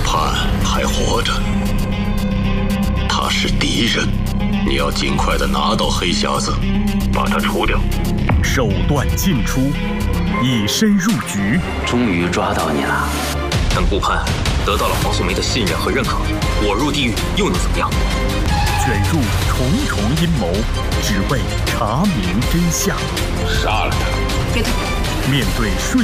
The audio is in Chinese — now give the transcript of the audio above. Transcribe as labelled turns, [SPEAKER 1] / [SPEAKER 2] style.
[SPEAKER 1] 盼还活着，他是敌人，你要尽快的拿到黑匣子，把他除掉。
[SPEAKER 2] 手段尽出，以身入局。
[SPEAKER 3] 终于抓到你了。
[SPEAKER 4] 但顾盼得到了黄素梅的信任和认可，我入地狱又能怎么样？
[SPEAKER 2] 卷入重重阴谋，只为查明真相。
[SPEAKER 5] 杀了他！
[SPEAKER 6] 别动！
[SPEAKER 2] 面对瞬